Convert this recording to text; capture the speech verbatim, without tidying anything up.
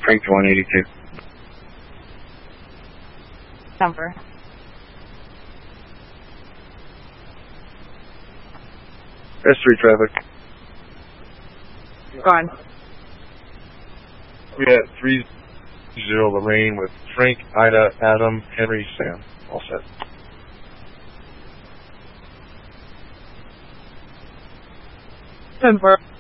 Frank to one eighty-two. Number. S three traffic. Gone. We had three zero Lorraine with Frank, Ida, Adam, Henry, Sam. All set. ten four.